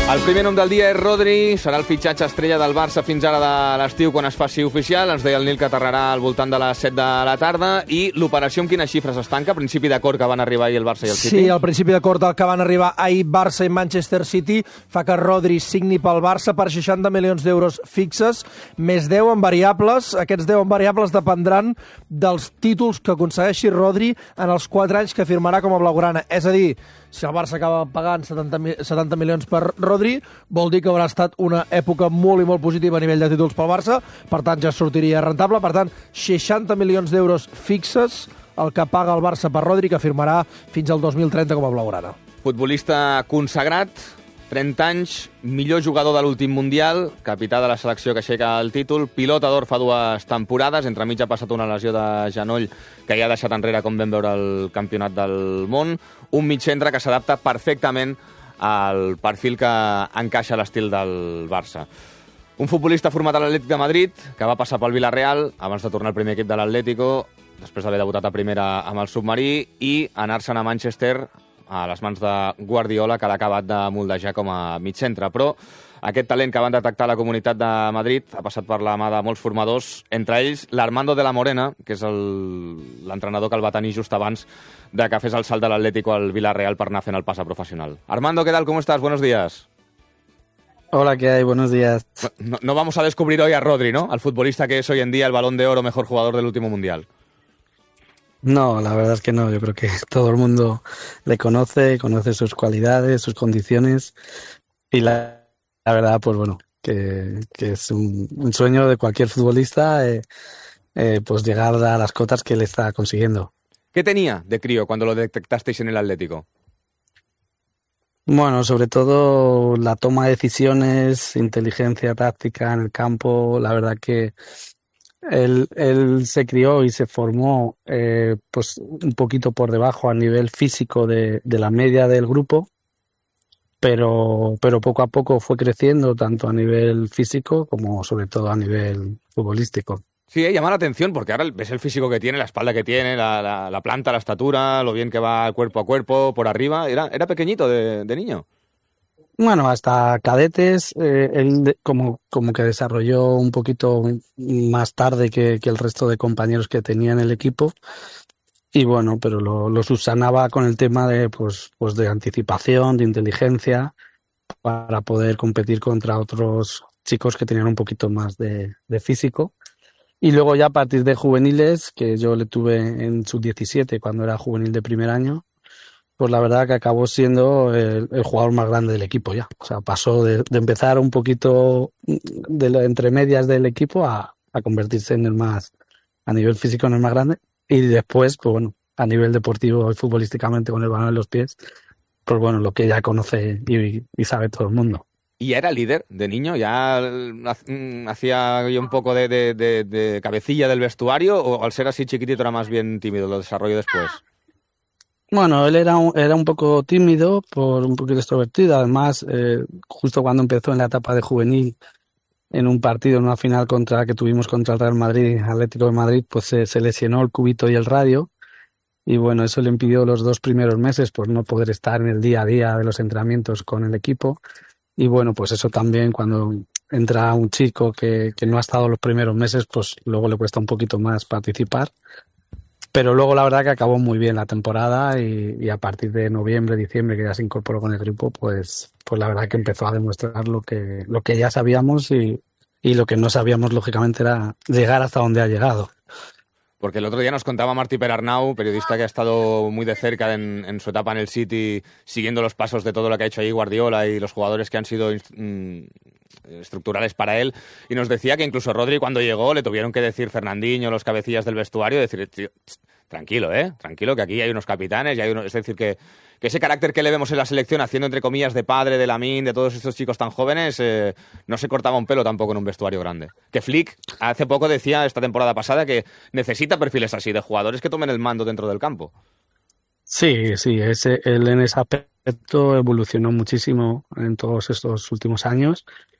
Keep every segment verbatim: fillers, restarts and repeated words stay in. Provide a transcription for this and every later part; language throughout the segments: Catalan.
El primer nom del dia és Rodri, serà el fitxatge estrella del Barça fins ara de l'estiu quan es faci oficial. Ens deia el Nil que aterrarà al voltant de les set de la tarda. I l'operació amb quines xifres es tanca? Principi d'acord que van arribar ahir el Barça i el City? Sí, el principi d'acord que van arribar ahir Barça i Manchester City fa que Rodri signi pel Barça per seixanta milions d'euros fixes, més deu en variables. Aquests deu en variables dependran dels títols que aconsegueixi Rodri en els quatre anys que firmarà com a blaugrana. És a dir, si el Barça acaba pagant setanta milions per Rodri, vol dir que haurà estat una època molt i molt positiva a nivell de títols pel Barça, per tant ja sortiria rentable. Per tant, seixanta milions d'euros fixes el que paga el Barça per Rodri, que firmarà fins al dos mil trenta com a blaugrana. Futbolista consagrat, trenta anys, millor jugador de l'últim Mundial, capità de la selecció que aixeca el títol, pilota d'or fa dues temporades, entremig ha passat una lesió de genoll que ja ha deixat enrere, com vam veure, el campionat del món, un mitjcentre que s'adapta perfectament al perfil que encaixa l'estil del Barça. Un futbolista format a l'Atlètic de Madrid, que va passar pel Villarreal abans de tornar al primer equip de l'Atlético, després d'haver debutat a primera amb el submarí, i anar-se'n a Manchester a les mans de Guardiola, que l'ha acabat de moldejar com a mitjcentre. Però aquest talent que van detectar la Comunitat de Madrid ha passat per la mà de molts formadors, entre ells l'Armando de la Morena, que és l'entrenador que el va tenir just abans de que fes el salt de l'Atlético al Villarreal per anar fent el pas a professional. Armando, ¿qué tal? ¿Cómo estás? Buenos días. Hola, ¿qué hay? Buenos días. No, no vamos a descubrir hoy a Rodri, ¿no? Al futbolista que es hoy en día el Balón de Oro, mejor jugador del último Mundial. No, la verdad es que no. Yo creo que todo el mundo le conoce, conoce sus cualidades, sus condiciones, y la, la verdad, pues bueno, que, que es un, un sueño de cualquier futbolista, eh, eh, pues llegar a las cotas que él está consiguiendo. ¿Qué tenía de crío cuando lo detectasteis en el Atlético? Bueno, sobre todo la toma de decisiones, inteligencia táctica en el campo. La verdad que Él, él se crió y se formó eh, pues un poquito por debajo a nivel físico de, de la media del grupo, pero, pero poco a poco fue creciendo tanto a nivel físico como sobre todo a nivel futbolístico. Sí, eh, llama la atención porque ahora ves el físico que tiene, la espalda que tiene, la, la, la planta, la estatura, lo bien que va cuerpo a cuerpo, por arriba. Era, era pequeñito de, de niño. Bueno, hasta cadetes, eh, él de, como, como que desarrolló un poquito más tarde que, que el resto de compañeros que tenía en el equipo, y bueno, pero lo, lo subsanaba con el tema de, pues, pues de anticipación, de inteligencia, para poder competir contra otros chicos que tenían un poquito más de, de físico. Y luego ya a partir de juveniles, que yo le tuve en sub diecisiete cuando era juvenil de primer año, pues la verdad que acabó siendo el, el jugador más grande del equipo ya. O sea, pasó de, de empezar un poquito de lo, entre medias del equipo a, a convertirse en el más, a nivel físico, en el más grande. Y después, pues bueno, a nivel deportivo y futbolísticamente con el balón en los pies, pues bueno, lo que ya conoce y, y sabe todo el mundo. ¿Y era líder de niño? ¿Ya hacía un poco de, de, de, de cabecilla del vestuario? ¿O al ser así chiquitito era más bien tímido? ¿Lo desarrolló después? Bueno, él era un, era un poco tímido, por un poquito extrovertido. Además, eh, justo cuando empezó en la etapa de juvenil, en un partido, en una final contra que tuvimos contra el Real Madrid, Atlético de Madrid, pues se, se lesionó el cúbito y el radio. Y bueno, eso le impidió los dos primeros meses pues no poder estar en el día a día de los entrenamientos con el equipo. Y bueno, pues eso también, cuando entra un chico que, que no ha estado los primeros meses, pues luego le cuesta un poquito más participar. Pero luego la verdad que acabó muy bien la temporada, y, y a partir de noviembre, diciembre, que ya se incorporó con el grupo, pues, pues la verdad que empezó a demostrar lo que, lo que ya sabíamos, y, y lo que no sabíamos, lógicamente, era llegar hasta donde ha llegado. Porque el otro día nos contaba Martí Perarnau, periodista que ha estado muy de cerca en, en su etapa en el City, siguiendo los pasos de todo lo que ha hecho ahí Guardiola y los jugadores que han sido mm, estructurales para él, y nos decía que incluso Rodri, cuando llegó, le tuvieron que decir Fernandinho, los cabecillas del vestuario, decir, tranquilo, eh, tranquilo, que aquí hay unos capitanes, y hay unos... es decir, que, que ese carácter que le vemos en la selección, haciendo entre comillas de padre, de Lamine, de todos estos chicos tan jóvenes, eh, no se cortaba un pelo tampoco en un vestuario grande. Que Flick hace poco decía, esta temporada pasada, que necesita perfiles así, de jugadores que tomen el mando dentro del campo. Sí, sí, ese, él en ese aspecto evolucionó muchísimo en todos estos últimos años.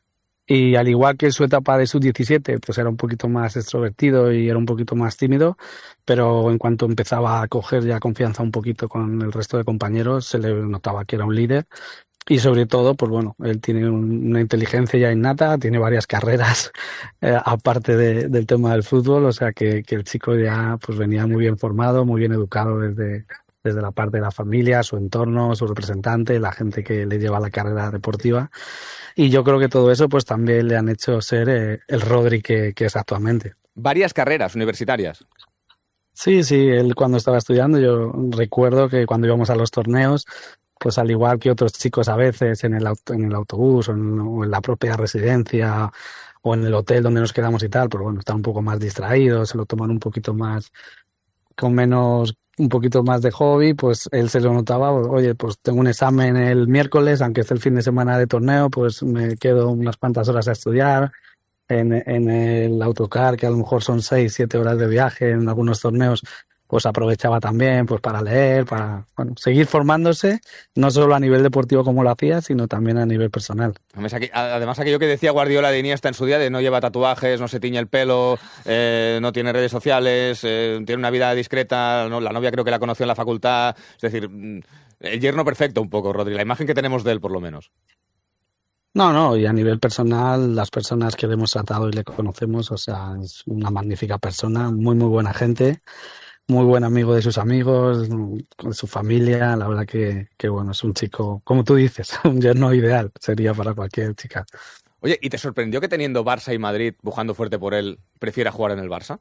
Y al igual que su etapa de sub diecisiete, pues era un poquito más extrovertido y era un poquito más tímido, pero en cuanto empezaba a coger ya confianza un poquito con el resto de compañeros, se le notaba que era un líder. Y sobre todo, pues bueno, él tiene un, una inteligencia ya innata, tiene varias carreras eh, aparte de, del tema del fútbol, o sea que, que el chico ya pues venía muy bien formado, muy bien educado desde, desde la parte de la familia, su entorno, su representante, la gente que le lleva la carrera deportiva. Y yo creo que todo eso pues también le han hecho ser eh, el Rodri que, que es actualmente. Varias carreras universitarias. Sí, sí, él cuando estaba estudiando, yo recuerdo que cuando íbamos a los torneos, pues al igual que otros chicos a veces en el, auto, en el autobús o en, o en la propia residencia o en el hotel donde nos quedamos y tal, pues bueno, están un poco más distraídos, se lo toman un poquito más, con menos, un poquito más de hobby, pues él se lo notaba, oye, pues tengo un examen el miércoles, aunque esté el fin de semana de torneo, pues me quedo unas cuantas horas a estudiar. En, en el autocar, que a lo mejor son seis, siete horas de viaje en algunos torneos, pues aprovechaba también pues para leer, para bueno, seguir formándose, no solo a nivel deportivo como lo hacía, sino también a nivel personal. Además, aquello que decía Guardiola de Iniesta en su día, de no lleva tatuajes, no se tiñe el pelo, eh, no tiene redes sociales, eh, tiene una vida discreta, ¿no? La novia creo que la conoció en la facultad, es decir, el yerno perfecto un poco, Rodri, la imagen que tenemos de él por lo menos. No, no, y a nivel personal, las personas que le hemos tratado y le conocemos, o sea, es una magnífica persona, muy, muy buena gente, muy buen amigo de sus amigos, con su familia, la verdad que, que bueno, es un chico, como tú dices, un yerno ideal, sería para cualquier chica. Oye, ¿y te sorprendió que teniendo Barça y Madrid, pujando fuerte por él, prefiera jugar en el Barça?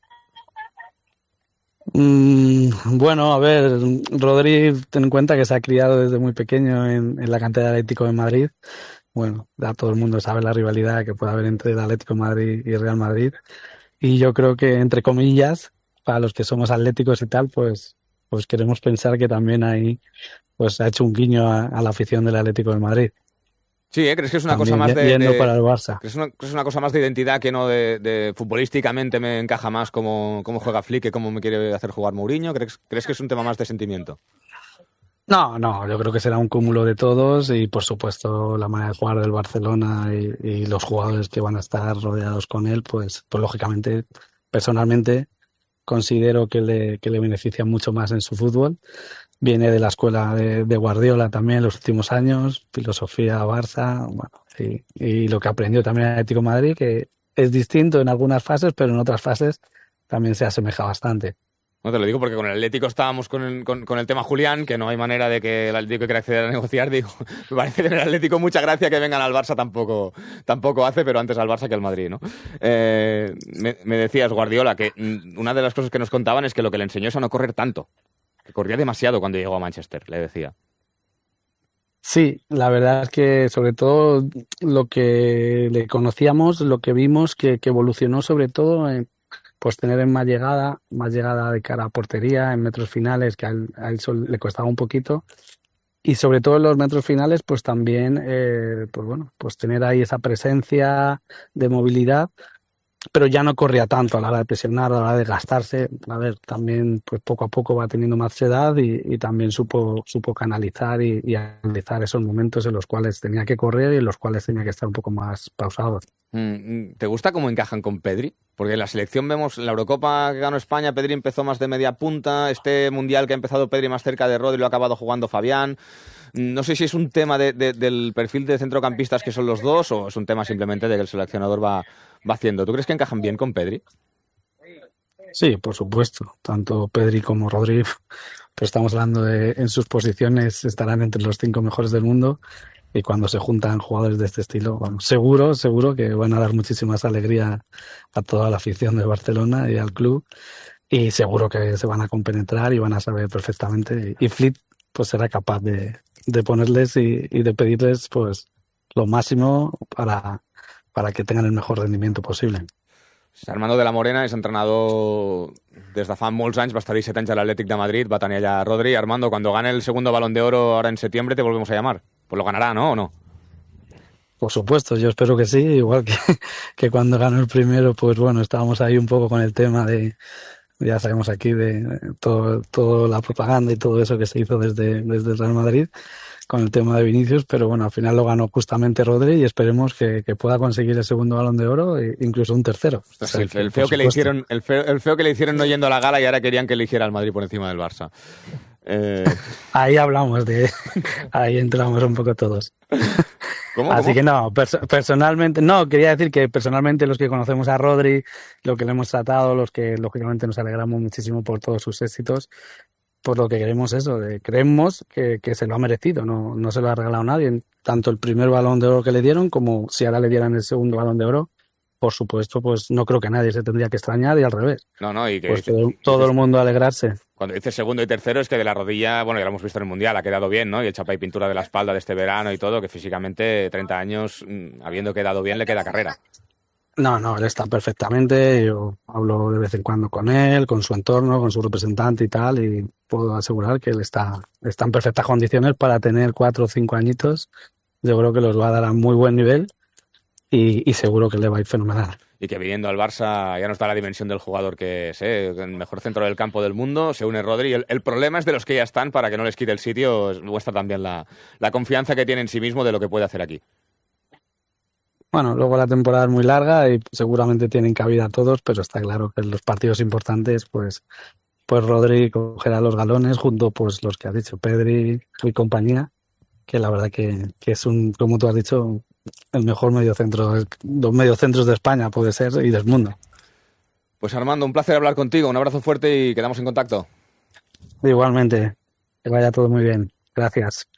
Mm, bueno, a ver, Rodri, ten en cuenta que se ha criado desde muy pequeño en, en la cantera de Atlético de Madrid. Bueno, ya todo el mundo sabe la rivalidad que puede haber entre el Atlético de Madrid y el Real Madrid. Y yo creo que, entre comillas, para los que somos atléticos y tal, pues, pues queremos pensar que también ahí pues ha hecho un guiño a, a la afición del Atlético de Madrid. Sí, ¿eh? ¿Crees que es una también cosa más de, yendo de para el Barça? ¿crees una, que es una cosa más de identidad que no de, de futbolísticamente me encaja más cómo, cómo juega Flick que cómo me quiere hacer jugar Mourinho? ¿Crees, ¿Crees que es un tema más de sentimiento? No, no, yo creo que será un cúmulo de todos y, por supuesto, la manera de jugar del Barcelona y, y los jugadores que van a estar rodeados con él, pues, pues lógicamente, personalmente, considero que le, que le beneficia mucho más en su fútbol. Viene de la escuela de, de Guardiola también en los últimos años, filosofía Barça, bueno, y, y lo que aprendió también en Atlético de Madrid, que es distinto en algunas fases, pero en otras fases también se asemeja bastante. No te lo digo porque con el Atlético estábamos con el, con, con el tema Julián, que no hay manera de que el Atlético quiera acceder a negociar. Digo, me parece que en el Atlético mucha gracia que vengan al Barça tampoco, tampoco hace, pero antes al Barça que al Madrid, ¿no? Eh, me, me decías, Guardiola, que una de las cosas que nos contaban es que lo que le enseñó es a no correr tanto, que corría demasiado cuando llegó a Manchester, le decía. Sí, la verdad es que sobre todo lo que le conocíamos, lo que vimos que, que evolucionó sobre todo en pues tener en más llegada, más llegada de cara a portería, en metros finales, que a él, a él le costaba un poquito, y sobre todo en los metros finales, pues también, eh, pues bueno, pues tener ahí esa presencia de movilidad, pero ya no corría tanto a la hora de presionar, a la hora de gastarse. A ver, también pues poco a poco va teniendo más edad y, y también supo, supo canalizar y, y analizar esos momentos en los cuales tenía que correr y en los cuales tenía que estar un poco más pausado. ¿Te gusta cómo encajan con Pedri? Porque en la selección vemos, en la Eurocopa que ganó España, Pedri empezó más de media punta, este Mundial que ha empezado Pedri más cerca de Rodri lo ha acabado jugando Fabián. No sé si es un tema de, de, del perfil de centrocampistas que son los dos o es un tema simplemente de que el seleccionador va, va haciendo. ¿Tú crees que encajan bien con Pedri? Sí, por supuesto. Tanto Pedri como Rodri, pues estamos hablando de en sus posiciones estarán entre los cinco mejores del mundo. Y cuando se juntan jugadores de este estilo, bueno, seguro, seguro que van a dar muchísimas alegría a toda la afición de Barcelona y al club. Y seguro que se van a compenetrar y van a saber perfectamente. Y Flick pues será capaz de, de ponerles y, y de pedirles pues lo máximo para, para que tengan el mejor rendimiento posible. Armando de la Morena és entrenador des de fa molts anys, va estar set anys a l'Atlètic de Madrid, va tenir allà Rodri. Armando, cuando gane el segundo Balón de Oro ahora en septiembre te volvemos a llamar. Pues lo ganará, ¿no? ¿O no? Por supuesto, yo espero que sí, igual que, que cuando ganó el primero, pues bueno, estábamos ahí un poco con el tema de, ya sabemos aquí, de todo, todo la propaganda y todo eso que se hizo desde, desde el Real Madrid. con el tema de Vinicius, pero bueno, al final lo ganó justamente Rodri y esperemos que, que pueda conseguir el segundo Balón de Oro e incluso un tercero. O sea, el, el, feo que le hicieron, el, feo, el feo que le hicieron no yendo a la gala y ahora querían que eligiera al Madrid por encima del Barça. Eh... Ahí hablamos de... Ahí entramos un poco todos. ¿Cómo, Así cómo? que no, pers personalmente... No, quería decir que personalmente los que conocemos a Rodri, lo que le hemos tratado, los que lógicamente nos alegramos muchísimo por todos sus éxitos, por lo que queremos eso, de, creemos que, que se lo ha merecido, no, no se lo ha regalado nadie. Tanto el primer Balón de Oro que le dieron, como si ahora le dieran el segundo Balón de Oro, por supuesto, pues no creo que nadie se tendría que extrañar y al revés. No, no, y que pues dices, todo, todo dices, el mundo alegrarse. Cuando dices segundo y tercero es que de la rodilla, bueno, ya lo hemos visto en el Mundial, ha quedado bien, ¿no? Y el chapa y pintura de la espalda de este verano y todo, que físicamente, treinta años, habiendo quedado bien, le queda carrera. No, no, él está perfectamente, yo hablo de vez en cuando con él, con su entorno, con su representante y tal, y puedo asegurar que él está, está en perfectas condiciones para tener cuatro o cinco añitos. Yo creo que los va a dar a muy buen nivel y, y seguro que le va a ir fenomenal. Y que viniendo al Barça ya nos da la dimensión del jugador que es, ¿eh? El mejor centro del campo del mundo, se une Rodri. El, el problema es de los que ya están, para que no les quite el sitio, muestra también la, la confianza que tiene en sí mismo de lo que puede hacer aquí. Bueno, luego la temporada es muy larga y seguramente tienen cabida todos, pero está claro que en los partidos importantes, pues, pues Rodri cogerá los galones junto, pues, los que has dicho, Pedri y compañía, que la verdad que, que es un, como tú has dicho, el mejor mediocentro, los mediocentros de España puede ser y del mundo. Pues Armando, un placer hablar contigo, un abrazo fuerte y quedamos en contacto. Igualmente, que vaya todo muy bien. Gracias.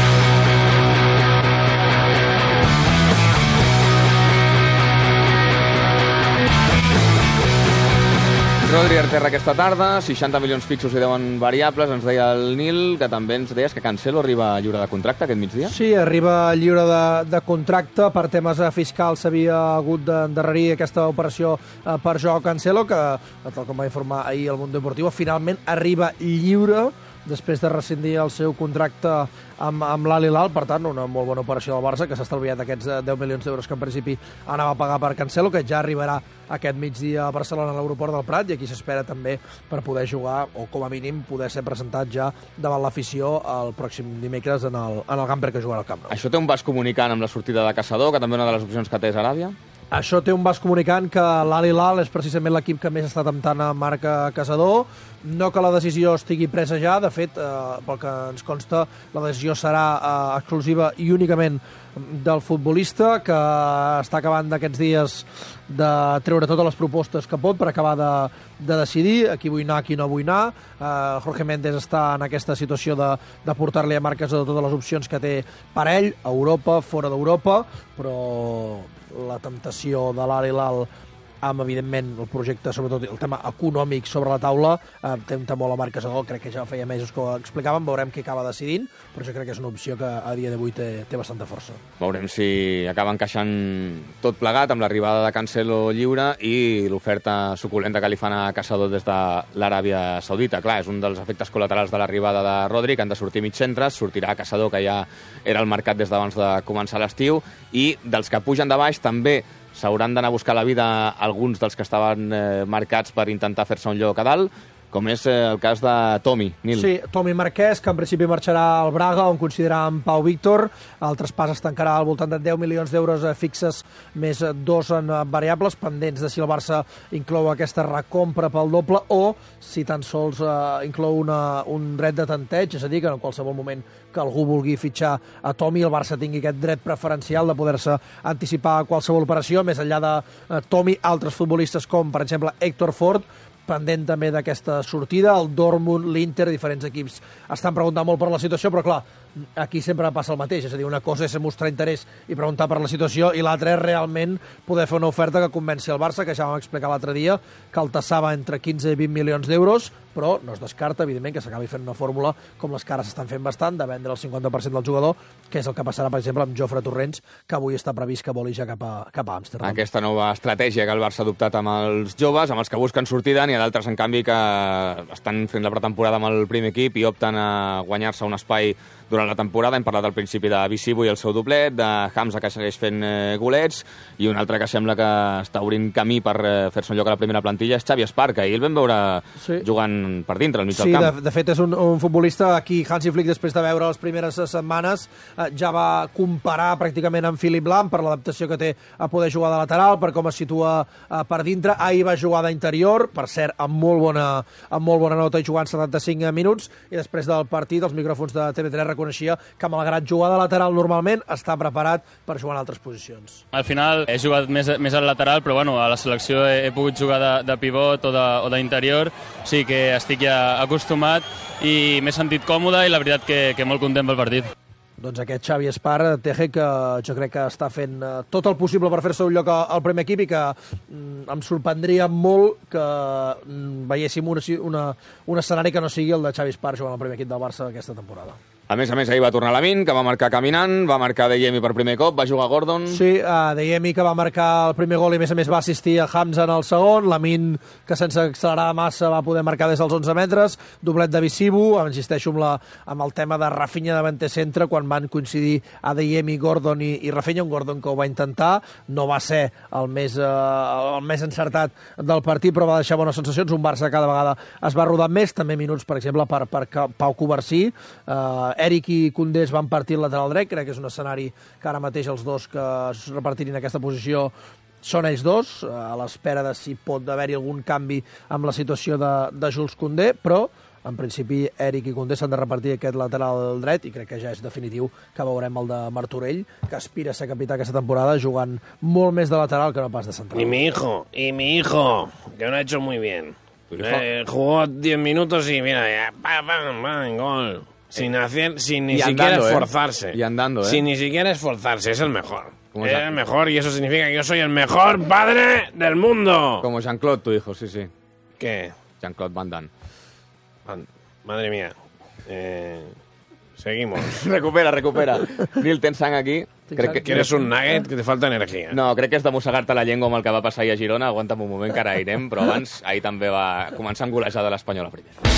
Rodri Arterra aquesta tarda, seixanta milions fixos i deu variables. Ens deia el Nil, que també ens deies que Cancelo arriba lliure de contracte aquest migdia. Sí, arriba lliure de, de contracte. Per temes fiscals s'havia hagut d'endarrerir aquesta operació eh, per Joao Cancelo, que, tal com va informar ahir el Mundo Deportivo, finalment arriba lliure després de rescindir el seu contracte amb, amb l'Al Hilal. Per tant, una molt bona operació del Barça, que s'ha estalviat aquests deu milions d'euros que en principi anava a pagar per Cancelo, que ja arribarà aquest migdia a Barcelona a l'aeroport del Prat, i aquí s'espera també per poder jugar, o com a mínim poder ser presentat ja davant l'afició el pròxim dimecres en el, en el camper que jugarà al Camp Nou. Això té un vas comunicant amb la sortida de Caçador, que també una de les opcions que té és Aràbia? Això té un vas comunicant que l'Al Hilal és precisament l'equip que més està temptant a Marc Caçador. No que la decisió estigui presa ja, de fet, eh, pel que ens consta, la decisió serà eh, exclusiva i únicament del futbolista, que està acabant d'aquests dies de treure totes les propostes que pot per acabar de, de decidir a qui vull anar, a qui no vull anar. Eh, Jorge Méndez està en aquesta situació de, de portar-li a Marc Caçador totes les opcions que té per ell, a Europa, fora d'Europa, però la temptació de l'Al Hilal amb, evidentment, el projecte, sobretot el tema econòmic sobre la taula, eh, tempta molt a Marc Caçador, crec que ja feia mesos que ho explicàvem, veurem què acaba decidint, però jo crec que és una opció que a dia d'avui té, té bastanta força. Veurem si acaba encaixant tot plegat amb l'arribada de Cancelo lliure i l'oferta suculenta que li fan a Caçador des de l'Aràbia Saudita. Clar, és un dels efectes col·laterals de l'arribada de Rodri, que han de sortir mig centres, sortirà Caçador, que ja era al mercat des d'abans de començar l'estiu, i dels que pugen de baix també s'hauran d'anar a buscar la vida alguns dels que estaven eh, marcats per intentar fer-se un lloc a dalt, com és eh, el cas de Tomi, Nil. Sí, Tomi Marquès, que en principi marxarà al Braga, on consideràvem Pau Víctor. El traspàs es tancarà al voltant de deu milions d'euros fixes, més dos en variables, pendents de si el Barça inclou aquesta recompra pel doble o si tan sols eh, inclou una, un dret de tanteig, és a dir, que en qualsevol moment que algú vulgui fitxar a Tomi, el Barça tingui aquest dret preferencial de poder-se anticipar a qualsevol operació. Més enllà de eh, Tomi, altres futbolistes com, per exemple, Héctor Ford, pendent també d'aquesta sortida, el Dortmund, l'Inter, diferents equips estan preguntant molt per la situació, però clar, aquí sempre passa el mateix, és a dir, una cosa és mostrar interès i preguntar per la situació, i l'altra és realment poder fer una oferta que convenci el Barça, que ja vam explicar l'altre dia, que el tassava entre quinze i vint milions d'euros, però no es descarta, evidentment, que s'acabi fent una fórmula com les que ara s'estan fent bastant, de vendre el cinquanta per cent del jugador, que és el que passarà, per exemple, amb Jofre Torrents, que avui està previst que voli ja cap a, cap a Amsterdam. Aquesta nova estratègia que el Barça ha adoptat amb els joves, amb els que busquen sortida, n'hi ha d'altres, en canvi, que estan fent la pretemporada amb el primer equip i opten a guanyar-se un espai durant durant la temporada. Hem parlat al principi de Bissibu i el seu doblet, de Hamza, que segueix fent eh, golets, i un altre que sembla que està obrint camí per eh, fer-se un lloc a la primera plantilla és Xavi Espar, que ahir el vam veure sí. jugant per dintre, al mig sí, del camp. Sí, de, de fet és un, un futbolista aquí, Hansi Flick, després de veure les primeres setmanes, eh, ja va comparar pràcticament amb Philipp Lahm per l'adaptació que té a poder jugar de lateral, per com es situa eh, per dintre. Ahir va jugar d'interior, per cert, amb molt bona, amb molt bona nota i jugant setanta-cinc minuts, i després del partit els micròfons de T V tres reconeixia que, malgrat jugar de lateral normalment, està preparat per jugar en altres posicions. Al final he jugat més, més al lateral, però bueno, a la selecció he, he pogut jugar de, de pivot o d'interior, o sigui que estic ja acostumat i m'he sentit còmode i la veritat que, que molt content pel partit. Doncs aquest Xavi Espar, Teje, que jo crec que està fent tot el possible per fer-se un lloc al primer equip i que mm, em sorprendria molt que mm, veiéssim una, una, un escenari que no sigui el de Xavi Espar jugant al primer equip del Barça aquesta temporada. A més a més, ahir va tornar Lamine, que va marcar caminant, va marcar Deyemi per primer cop, va jugar Gordon... Sí, uh, Deyemi, que va marcar el primer gol i, a més a més, va assistir a Hamza en el segon, Lamine, que sense accelerar massa va poder marcar des dels onze metres, doblet de Bissibu, insisteixo amb, la, amb el tema de Rafinha davanter centre, quan van coincidir a Deyemi, Gordon i, i Rafinha, un Gordon que ho va intentar, no va ser el més, uh, el més encertat del partit, però va deixar bones sensacions, un Barça cada vegada es va rodar més, també minuts, per exemple, per, per Pau Covarsí, uh, Eric i Koundé es van partir el lateral dret, crec que és un escenari que ara mateix els dos que es repartirin en aquesta posició són ells dos, a l'espera de si pot haver-hi algun canvi amb la situació de, de Jules Koundé, però en principi Eric i Koundé s'han de repartir aquest lateral dret i crec que ja és definitiu que veurem el de Martorell, que aspira a ser capità aquesta temporada jugant molt més de lateral que no pas de central. Y mi hijo, y mi hijo, que lo ha hecho muy bien. Eh, jugó diez minutos y mira, ya, pa, pa, pa, gol. Sin hacer, sin ni siquiera andando, esforzarse. ¿eh? Y andando, ¿eh? Sin ni siquiera esforzarse, es el mejor. Es el mejor y eso significa que yo soy el mejor padre del mundo. Como Jean-Claude, tu hijo, sí, sí. ¿Qué? Jean-Claude Van Damme. Madre mía. Eh, seguimos. recupera, recupera. Nil, tens sang aquí? Crec que, que eres un nugget que te falta energia. No, crec que és de mossegar-te la llengua amb el que va passar ahir a Girona. Aguanta'm un moment, que ara irem, però abans, ahir també va començar a engolejar de l'Espanyol a primera.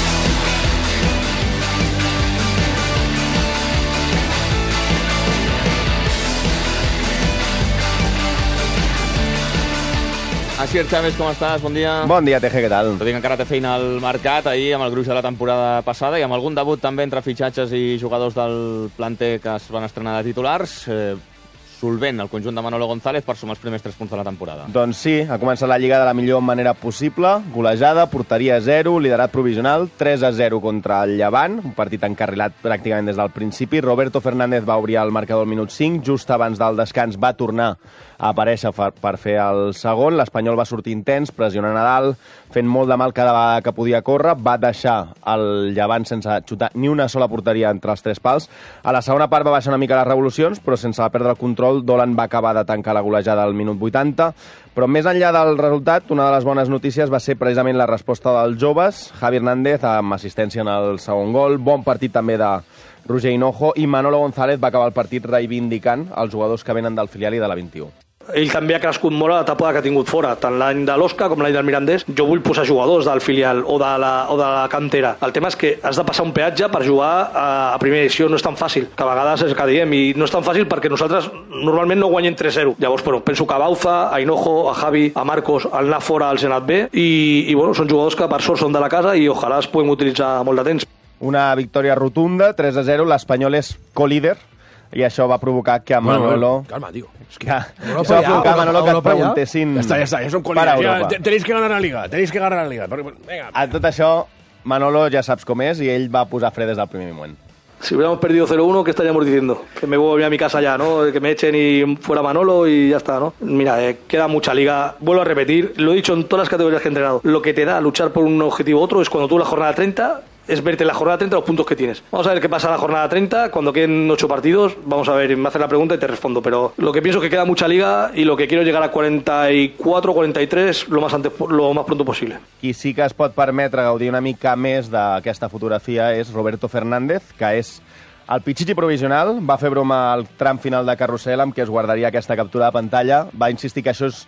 Asier Chávez, com estàs? Bon dia. Bon dia, Teje, què tal? Tot i que encara té feina al mercat, ahir amb el gruix de la temporada passada i amb algun debut també entre fitxatges i jugadors del planter que es van estrenar de titulars, eh, solvent el conjunt de Manolo González per sumar els primers tres punts de la temporada. Doncs sí, ha començat la Lliga de la millor manera possible, golejada, porteria zero, liderat provisional, tres a zero contra el Llevant, un partit encarrilat pràcticament des del principi. Roberto Fernández va obrir el marcador al minut cinc, just abans del descans va tornar a aparèixer per fer el segon. L'Espanyol va sortir intens, pressionant a dalt, fent molt de mal cada vegada que podia córrer, va deixar el Llevant sense xutar ni una sola porteria entre els tres pals. A la segona part va baixar una mica les revolucions, però sense perdre el control, Dolan va acabar de tancar la golejada al minut vuitanta. Però més enllà del resultat, una de les bones notícies va ser precisament la resposta dels joves. Javi Hernández amb assistència en el segon gol, bon partit també de Roger Hinojo, i Manolo González va acabar el partit reivindicant els jugadors que venen del filial i de la vint-i-u. Ell també ha crescut molt a la etapa que ha tingut fora, tant l'any de l'Osca com l'any del Mirandés. Jo vull posar jugadors del filial o de, la, o de la cantera. El tema és que has de passar un peatge per jugar a, a primera edició, no és tan fàcil, que a vegades és que diem, i no és tan fàcil perquè nosaltres normalment no guanyem tres zero. Llavors, però, penso que a Bauza, a Hinojo, a Javi, a Marcos, al anar fora al Senat B, i, i bueno, són jugadors que per sort són de la casa i ojalà es puguem utilitzar molt de temps. Una victòria rotunda, tres a zero, l'Espanyol és co-líder, i això va provocar que a Manolo... Bueno, calma, tío. Es que... que això va provocar a Manolo que et preguntessin... Ja està, ja està, ja som co-líders. Ja, tenéis que ganar la Liga, tenéis que ganar la Liga. Venga. A tot això, Manolo ja saps com és, i ell va posar fre des del primer moment. Si hubiéramos perdido cero uno, ¿qué estaríamos diciendo? Que me voy a mi casa ya, ¿no? Que me echen y fuera Manolo y ya está, ¿no? Mira, eh, queda mucha liga. Vuelvo a repetir, lo he dicho en todas las categorías que he entrenado. Lo que te da luchar por un objetivo u otro es cuando tú la jornada treinta... es verte en la jornada treinta los puntos que tienes. Vamos a ver qué pasa en la jornada treinta, cuando queden ocho partidos, vamos a ver, me haces la pregunta y te respondo, pero lo que pienso es que queda mucha liga y lo que quiero llegar a cuarenta y cuatro, cuarenta y tres lo más, antes, lo más pronto posible. Qui sí que es pot permetre gaudir una mica més d'aquesta fotografia és Roberto Fernández, que és el Pichichi provisional, va fer broma al tram final de carrusel amb què es guardaria aquesta captura de pantalla, va insistir que això és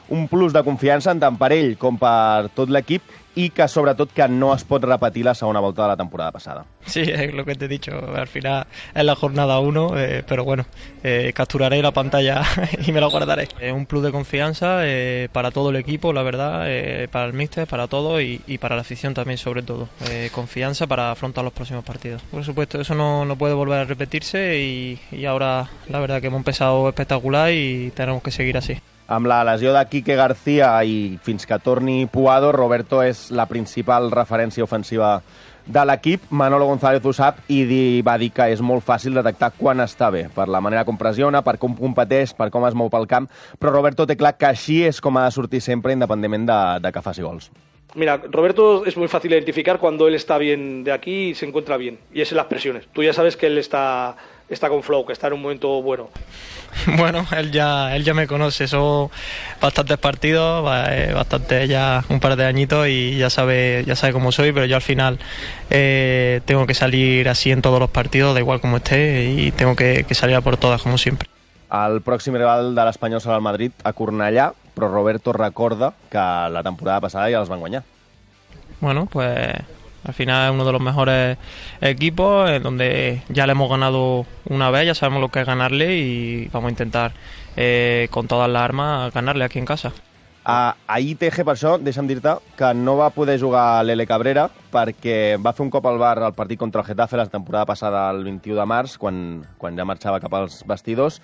un plus de confiança tant per ell com per tot l'equip i que, sobretot, que no es pot repetir la segona volta de la temporada passada. Sí, es lo que te he dicho. Al final es la jornada uno, eh, pero bueno, eh, capturaré la pantalla y me la guardaré. Es un plus de confianza eh, para todo el equipo, la verdad, eh, para el míster, para todo y, y para la afición también, sobre todo. Eh, confianza para afrontar los próximos partidos. Por supuesto, eso no, no puede volver a repetirse y, y ahora la verdad que hemos empezado espectacular y tenemos que seguir así. Amb la lesió de Quique García i fins que torni Puado, Roberto és la principal referència ofensiva de l'equip. Manolo González ho sap i va dir que és molt fàcil detectar quan està bé, per la manera com pressiona, per com competeix, per com es mou pel camp, però Roberto té clar que així és com ha de sortir sempre, independentment de, de que faci gols. Mira, Roberto es muy fácil identificar cuando él está bien de aquí y se encuentra bien, y es en las presiones. Tú ya sabes que él está, está con flow, que está en un momento bueno. Bueno, él ya él ya me conoce, son bastantes partidos, bastante ya un par de añitos y ya sabe ya sabe cómo soy, pero yo al final eh, tengo que salir así en todos los partidos, da igual como esté, y tengo que, que salir a por todas, como siempre. El pròxim rival de l'Espanyol serà el Madrid, a Cornellà, però Roberto recorda que la temporada passada ja els van guanyar. Bueno, pues al final es uno de los mejores equipos, en donde ya le hemos ganado una vez, ya sabemos lo que es ganarle y vamos a intentar eh, con todas las armas ganarle aquí en casa. Uh, ahir, T G, per això, deixa'm dir-te que no va poder jugar l'Ele Cabrera perquè va fer un cop al bar al partit contra el Getafe la temporada passada, el vint-i-u de març, quan, quan ja marxava cap als vestidors.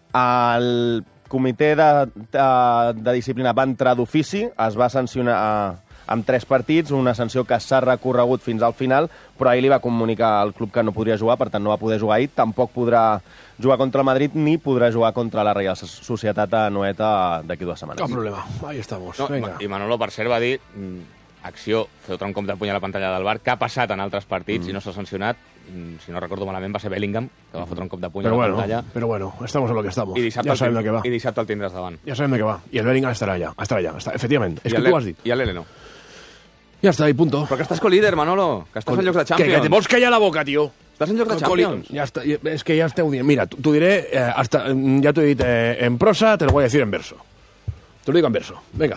El comitè de, de, de disciplina va entrar d'ofici, es va sancionar uh, amb tres partits, una sanció que s'ha recorregut fins al final, però ahir li va comunicar al club que no podria jugar, per tant no va poder jugar ahir, tampoc podrà jugar contra el Madrid ni podrà jugar contra la Reial Societat a Noeta d'aquí dues setmanes. Cap problema, ahí estamos. No, Venga. I Manolo, per cert, va dir acció, fer otro cop de puny a la pantalla del bar, que ha passat en altres partits mm. i no s'ha sancionat. Si no recordo malament, va ser Bellingham, que va fotre un cop de puny pero a la bueno, pantalla. Pero bueno, estamos en lo que estamos. I dissabte, ya sabem de què va. I dissabte el tindràs davant. Ja sabem de què va. I el Bellingham estarà allà. Estarà allà, estarà, efectivament. És I que tu ho has dit. I l'Ele no. Ja està, i punto. Però que estàs co-líder, Manolo, que estàs Con... en llocs de Champions. Que, que te vols callar la boca, tio. Estàs en llocs de Champions. Ya está, es que ya esteu dient. Mira, t'ho diré, eh, hasta, ya t'ho he dit eh, en prosa, te lo voy a decir en verso. Te lo digo en verso. Venga.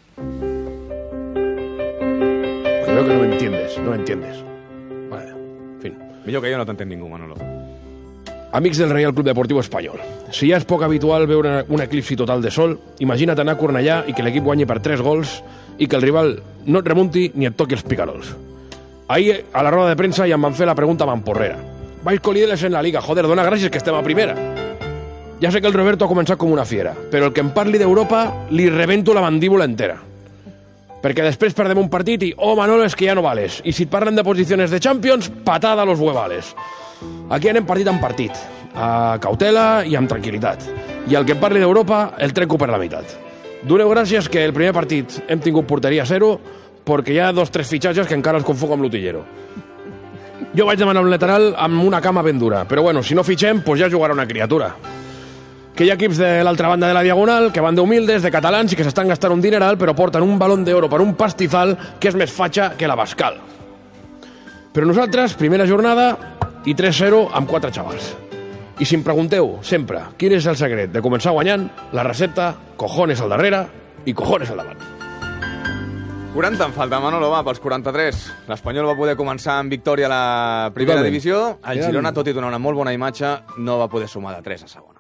Creo que no me entiendes, no me entiendes. Vale, en fin. Millor que jo no t'entén ningú, Manolo. Amics del Real Club Deportivo Espanyol, si ja és poc habitual veure un eclipsi total de sol, imagina't anar a Cornellà i que l'equip guanyi per tres gols i que el rival no et remunti ni et toqui els picarols. Ahir, a la roda de premsa, ja em van fer la pregunta mamporrera. Vais colíderes en la Liga, joder, dona gràcies que estem a primera. Ja sé que el Roberto ha començat com una fiera, però el que em parli d'Europa li rebento la mandíbula entera. Perquè després perdem un partit i, oh, Manolo, és que ja no vales. I si et parlen de posicions de Champions, patada a los huevales. Aquí anem partit en partit, a cautela i amb tranquil·litat. I el que em parli d'Europa el trenco per la meitat. Doneu gràcies que el primer partit hem tingut porteria zero perquè hi ha dos tres fitxatges que encara els confongo amb l'utillero. Jo vaig demanar un lateral amb una cama ben dura, però bueno, si no fitxem, pues ja jugarà una criatura. Que hi ha equips de l'altra banda de la Diagonal que van d'humildes, de catalans i que s'estan gastant un dineral però porten un balón d'oro per un pastizal que és més fatxa que la Bascal. Però nosaltres, primera jornada i tres zero amb quatre xavals. I si em pregunteu sempre quin és el secret de començar guanyant, la recepta, cojones al darrere i cojones al davant. quaranta en falta, Manolo, va, pels quaranta-tres. L'Espanyol va poder començar amb victòria a la primera Totalment. divisió. El Girona, tot i donar una molt bona imatge, no va poder sumar de tres a segona.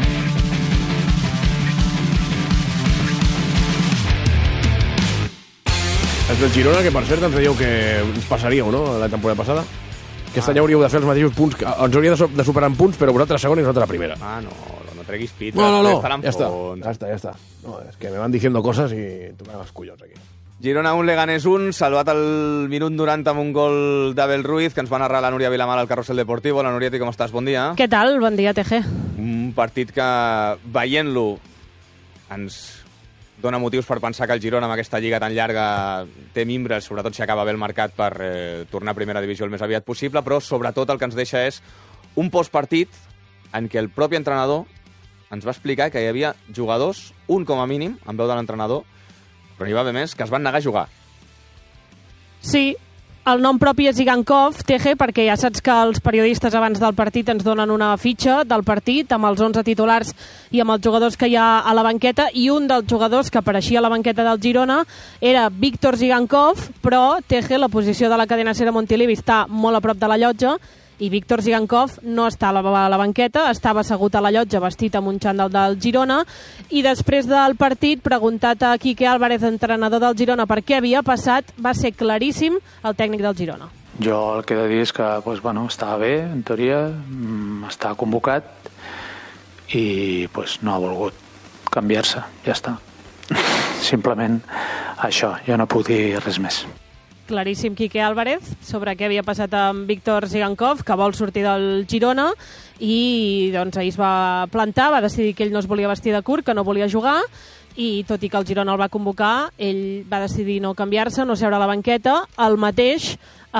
Els del Girona, que per cert ens dèieu que ens passaríeu, no?, la temporada passada. Aquest any hauríeu de fer els mateixos punts, que ens hauria de, de superar en punts, però vosaltres segona i nosaltres la primera. Ah, no, no treguis pit. No, no, no, estaran ja està, fons. ja està, ja està. No, és que me van diciendo cosas i tocaran els collons aquí. Girona un, Leganés un, salvat al minut noranta amb un gol d'Abel Ruiz, que ens va narrar la Núria Vilamar al Carrusel Deportivo. La Núria, com estàs? Bon dia. Què tal? Bon dia, T G. Un partit que, veient-lo, ens dona motius per pensar que el Girona amb aquesta lliga tan llarga té mimbres, sobretot si acaba bé el mercat, per eh, tornar a primera divisió el més aviat possible, però sobretot el que ens deixa és un postpartit en què el propi entrenador ens va explicar que hi havia jugadors, un com a mínim, en veu de l'entrenador, però n'hi va haver més, que es van negar a jugar. Sí, El nom propi és Igankov, Teje, perquè ja saps que els periodistes abans del partit ens donen una fitxa del partit amb els onze titulars i amb els jugadors que hi ha a la banqueta, i un dels jugadors que apareixia a la banqueta del Girona era Víctor Zigankov, però Teje, la posició de la cadena SER a Montilivi, està molt a prop de la llotja, i Víctor Zigankov no està a la, a la banqueta, estava assegut a la llotja vestit amb un xandall del Girona, i després del partit, preguntat a Quique Álvarez, entrenador del Girona, per què havia passat, va ser claríssim el tècnic del Girona. Jo el que he de dir és que pues, bueno, estava bé, en teoria, estava convocat i pues, no ha volgut canviar-se, ja està. Simplement això, jo no puc dir res més. Claríssim Quique Álvarez sobre què havia passat amb Víctor Zigankov, que vol sortir del Girona, i doncs ahir es va plantar, va decidir que ell no es volia vestir de curt, que no volia jugar, i tot i que el Girona el va convocar, ell va decidir no canviar-se, no seure a la banqueta, el mateix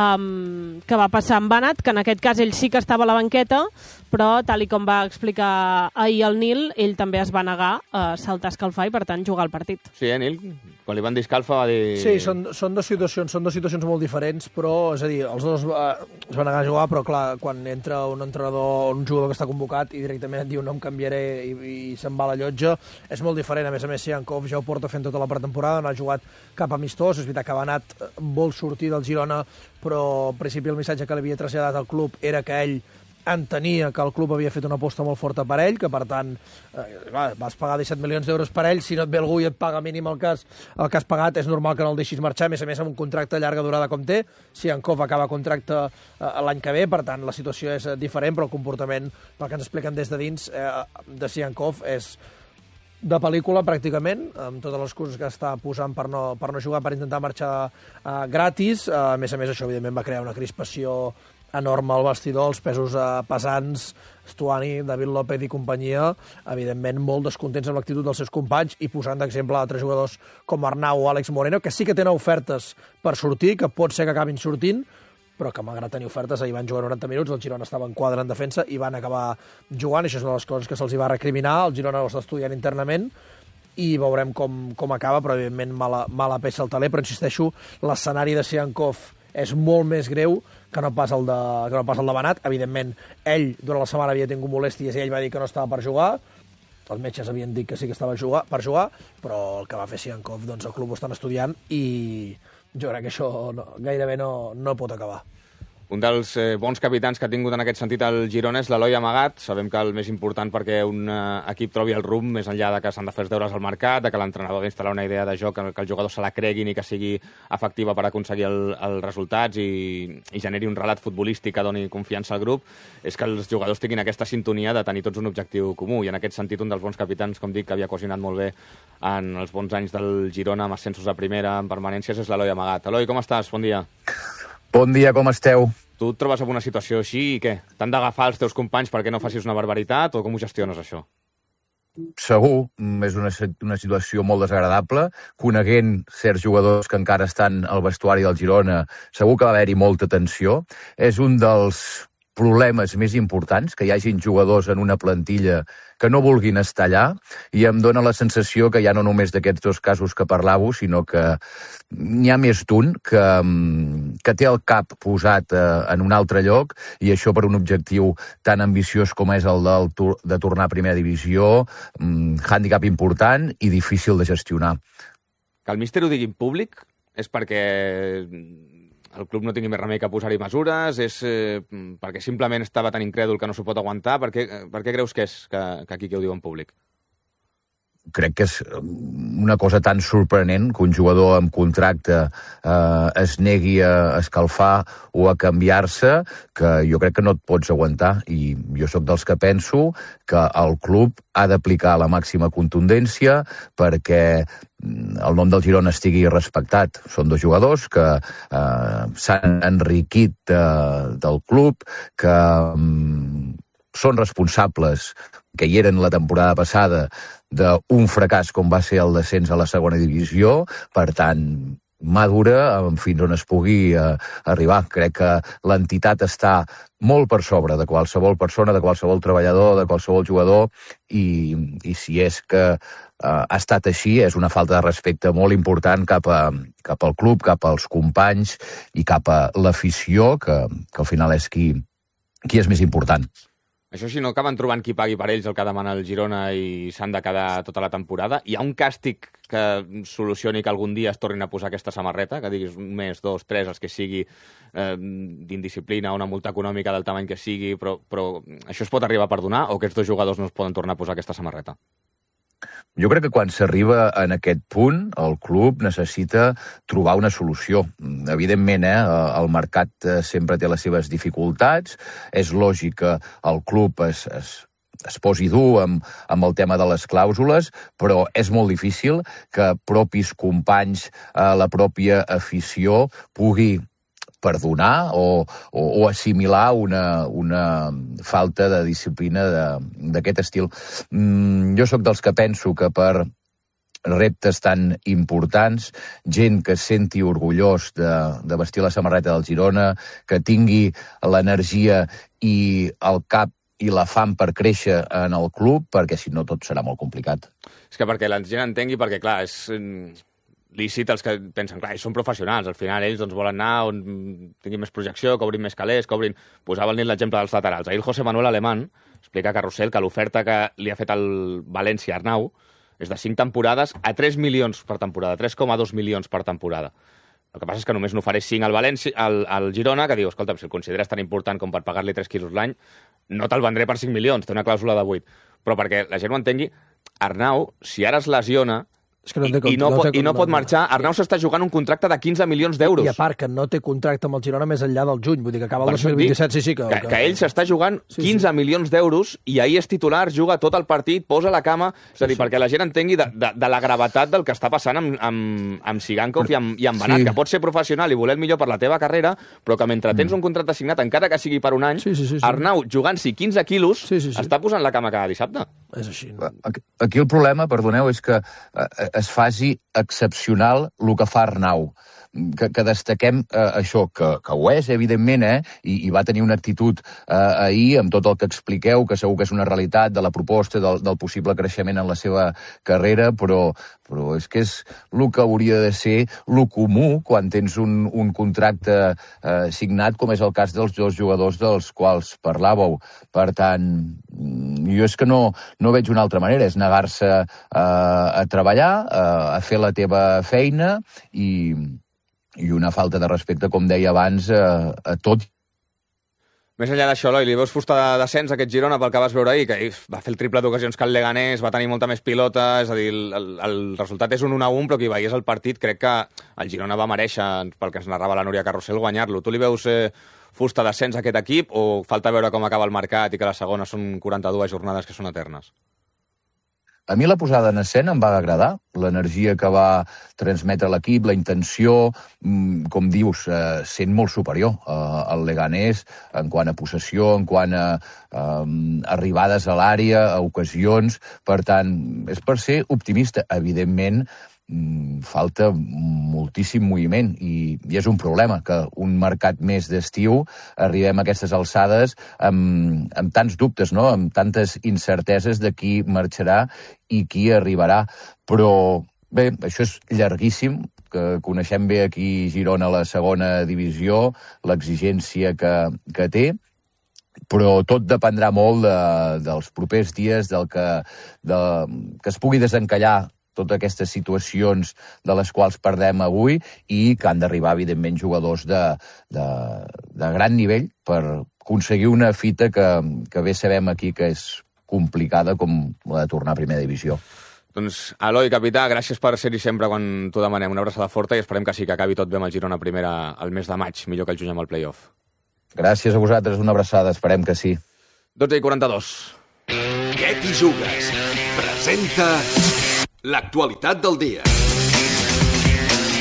um, que va passar amb Banat, que en aquest cas ell sí que estava a la banqueta, però tal i com va explicar ahir el Nil, ell també es va negar a saltar a escalfar i per tant jugar al partit. Sí, eh, Nil? Quan li van dir escalfa va dir... Sí, són, són dues situacions, són dues situacions molt diferents, però, és a dir, els dos eh, es van negar a jugar, però clar, quan entra un entrenador, un jugador que està convocat i directament et diu no em canviaré i, i se'n va a la llotja, és molt diferent. A més a més, Zigankov ja ho porta fent tota la pretemporada, no ha jugat cap amistós, és veritat que Banat vol sortir del Girona, però al principi el missatge que li havia traslladat al club era que ell entenia que el club havia fet una aposta molt forta per ell, que per tant eh, vas pagar disset milions d'euros per ell, si no et ve algú i et paga mínim el que has, el que has pagat, és normal que no el deixis marxar, a més a més amb un contracte a llarga durada com té. Zigankov acaba contracte eh, l'any que ve, per tant la situació és diferent, però el comportament, pel que ens expliquen des de dins, eh, de Zigankov és de pel·lícula pràcticament, amb totes les coses que està posant per no, per no jugar, per intentar marxar eh, gratis. Eh, a més a més, això evidentment va crear una crispació enorme al vestidor, els pesos eh, pesants, Stuani, David López i companyia, evidentment molt descontents amb l'actitud dels seus companys i posant d'exemple altres jugadors com Arnau o Àlex Moreno, que sí que tenen ofertes per sortir, que pot ser que acabin sortint, però que malgrat tenir ofertes ahir van jugar noranta minuts, el Girona estava en quadre en defensa i van acabar jugant, i això és una de les coses que se'ls va recriminar, el Girona ho està estudiant internament, i veurem com, com acaba, però evidentment mala, mala peça al taler, però insisteixo, l'escenari de Zigankov és molt més greu que no pas el de, que no pas el de Banat. Evidentment, ell durant la setmana havia tingut molèsties i ell va dir que no estava per jugar. Els metges havien dit que sí que estava jugar, per jugar, però el que va fer Zigankov, doncs el club ho estan estudiant i jo crec que això no, gairebé no, no pot acabar. Un dels eh, bons capitans que ha tingut en aquest sentit el Girona és l'Eloi Amagat. Sabem que el més important perquè un eh, equip trobi el rumb, més enllà de que s'han de fer els deures al mercat, de que l'entrenador ha d'instal·lar una idea de joc, que, que els jugadors se la creguin i que sigui efectiva per aconseguir el, els resultats i, i generi un relat futbolístic que doni confiança al grup, és que els jugadors tinguin aquesta sintonia de tenir tots un objectiu comú. I en aquest sentit, un dels bons capitans, com dic, que havia cohesionat molt bé en els bons anys del Girona, amb ascensos a primera, en permanències, és l'Eloi Amagat. Eloi, com estàs? Bon dia. Bon dia, com esteu? Tu et trobes en una situació així i què? T'han d'agafar els teus companys perquè no facis una barbaritat o com ho gestiones, això? Segur, és una, una situació molt desagradable. Coneguent certs jugadors que encara estan al vestuari del Girona, segur que va haver-hi molta tensió. És un dels problemes més importants, que hi hagin jugadors en una plantilla que no vulguin estar allà, i em dóna la sensació que ja no només d'aquests dos casos que parlàveu, sinó que n'hi ha més d'un que, que té el cap posat eh, en un altre lloc, i això per un objectiu tan ambiciós com és el del, de tornar a primera divisió, um, hàndicap important i difícil de gestionar. Que el míster ho digui en públic és perquè el club no tingui més remei que posar-hi mesures, és eh, perquè simplement estava tan incrèdul que no s'ho pot aguantar? Per què, per què creus que és que, que aquí que ho diu en públic? Crec que és una cosa tan sorprenent que un jugador amb contracte eh, es negui a escalfar o a canviar-se, que jo crec que no et pots aguantar, i jo sóc dels que penso que el club ha d'aplicar la màxima contundència perquè el nom del Girona estigui respectat. Són dos jugadors que eh, s'han enriquit eh, del club, que mm, són responsables, que hi eren la temporada passada, d'un fracàs com va ser el descens a la segona divisió. Per tant, mà dura fins on es pugui eh, arribar. Crec que l'entitat està molt per sobre de qualsevol persona, de qualsevol treballador, de qualsevol jugador, i, i si és que eh, ha estat així, és una falta de respecte molt important cap, a, cap al club, cap als companys i cap a l'afició, que, que al final és qui, qui és més important. Això si no acaben trobant qui pagui per ells el que demana el Girona i s'han de quedar tota la temporada, hi ha un càstig que solucioni que algun dia es tornin a posar aquesta samarreta, que diguis un mes, dos, tres, els que sigui eh, d'indisciplina o una multa econòmica del tamany que sigui, però, però això es pot arribar a perdonar o aquests dos jugadors no es poden tornar a posar aquesta samarreta? Jo crec que quan s'arriba en aquest punt, el club necessita trobar una solució. Evidentment, eh, el mercat sempre té les seves dificultats, és lògic que el club es, es, es posi dur amb, amb el tema de les clàusules, però és molt difícil que propis companys, eh, la pròpia afició, pugui perdonar o, o, o assimilar una, una falta de disciplina d'aquest estil. Mm, jo sóc dels que penso que per reptes tan importants, gent que es senti orgullós de, de vestir la samarreta del Girona, que tingui l'energia i el cap i la fam per créixer en el club, perquè si no tot serà molt complicat. És que perquè la gent entengui, perquè clar, és lícit els que pensen, clar, ells són professionals, al final ells doncs, volen anar on tinguin més projecció, que obrin més calés, que obrin... Posava l'exemple dels laterals. Ahir el José Manuel Alemán explica a Carrusel que l'oferta que li ha fet el València Arnau és de cinc temporades a tres milions per temporada, tres coma dos milions per temporada. El que passa és que només n'ofereix cinc al, València, al, al Girona, que diu, escolta, si el consideres tan important com per pagar-li tres quilos l'any, no te'l vendré per cinc milions, té una clàusula de vuit. Però perquè la gent ho entengui, Arnau, si ara es lesiona, És que no té, I, i, no, no pot, té, i no pot marxar. Arnau s'està jugant un contracte de quinze milions d'euros. I a part que no té contracte amb el Girona més enllà del juny, vull dir que acaba el Per dos mil vint-i-set, sí, sí. Que, que, que ell s'està jugant quinze milions d'euros i ahir és titular, juga tot el partit, posa la cama, és a dir, sí, sí. perquè la gent entengui de, de, de la gravetat del que està passant amb, amb, amb Sigankov i amb, i amb Benat, sí. que pot ser professional i voler el millor per la teva carrera, però que mentre tens un contracte signat, encara que sigui per un any, sí, sí, sí, sí. Arnau, jugant-s'hi quinze quilos, sí, sí, sí. està posant la cama cada dissabte. És així. Aquí el problema, perdoneu, és que es faci excepcional el que fa Arnau. Que, que destaquem eh, això, que, que ho és, evidentment, eh? I, i va tenir una actitud eh, ahir amb tot el que expliqueu, que segur que és una realitat de la proposta, del, del possible creixement en la seva carrera, però, però és que és el que hauria de ser el comú quan tens un, un contracte eh, signat, com és el cas dels dos jugadors dels quals parlàveu. Per tant, jo és que no, no veig una altra manera, és negar-se eh, a treballar, eh, a fer la teva feina i... i una falta de respecte, com deia abans, a, a tot. Més enllà d'això, Eloi, li veus fusta de descens a aquest Girona pel que vas veure ahir, que va fer el triple d'ocasions que el Leganés, va tenir molta més pilota, és a dir, el, el, el resultat és un un a un, però qui veiés el partit crec que el Girona va mereixer, pel que ens narrava la Núria Carrusel, guanyar-lo. Tu li veus eh, fusta de descens a aquest equip o falta veure com acaba el mercat i que la segona són quaranta-dues jornades que són eternes? A mi la posada en escena em va agradar, l'energia que va transmetre l'equip, la intenció, com dius, eh, sent molt superior eh, al Leganés en quant a possessió, en quant a eh, arribades a l'àrea, a ocasions. Per tant, és per ser optimista. Evidentment, falta moltíssim moviment i, i és un problema que un mercat més d'estiu arribem a aquestes alçades amb, amb tants dubtes, no? Amb tantes incerteses de qui marxarà i qui arribarà. Però bé, això és llarguíssim, que coneixem bé aquí Girona a la segona divisió, l'exigència que, que té, però tot dependrà molt de, dels propers dies, del que, de, que es pugui desencallar totes aquestes situacions de les quals perdem avui i que han d'arribar, evidentment, jugadors de, de, de gran nivell per aconseguir una fita que, que bé sabem aquí que és complicada com la de tornar a primera divisió. Doncs, Eloi, capità, gràcies per ser-hi sempre quan t'ho demanem. Una abraçada forta i esperem que sí que acabi tot bé amb el Girona primera al mes de maig, millor que el juny amb el play-off. Gràcies a vosaltres, una abraçada, esperem que sí. dotze i quaranta-dos. Què t'hi jugues? Presenta l'actualitat del dia.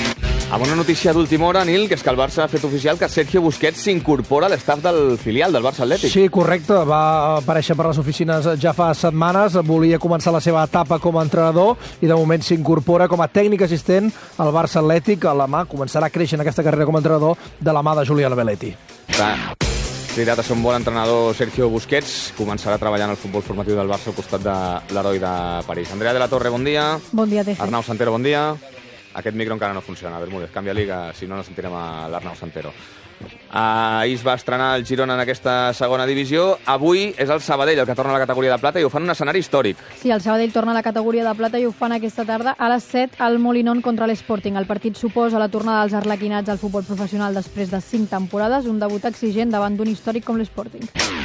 Amb una notícia d'última hora, Nil, que és que el Barça ha fet oficial que Sergio Busquets s'incorpora a l'estaf del filial del Barça Atlètic. Sí, correcte. Va aparèixer per les oficines ja fa setmanes. Volia començar la seva etapa com a entrenador i de moment s'incorpora com a tècnic assistent al Barça Atlètic. A la mà començarà a créixer en aquesta carrera com a entrenador de la mà de Julián Belletti. Clar, cridat a ser un bon entrenador, Sergio Busquets començarà treballant al futbol formatiu del Barça al costat de l'heroi de París. Andrea de la Torre, bon dia. Bon dia, Teje. Arnau Santero, bon dia. Aquest micro encara no funciona. Bermúdez, canvia-li, que si no, no sentirem a l'Arnau Santero. Ahir es va estrenar el Girona en aquesta segona divisió. Avui és el Sabadell el que torna a la categoria de plata i ho fan un escenari històric. Sí, el Sabadell torna a la categoria de plata i ho fan aquesta tarda a les set al Molinón contra l'Sporting. El partit suposa la tornada dels arlequinats al futbol professional després de cinc temporades, un debut exigent davant d'un històric com l'Sporting.